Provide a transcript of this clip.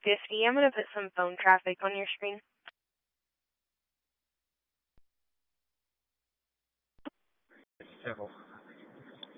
50. I'm going to put some phone traffic on your screen. Several.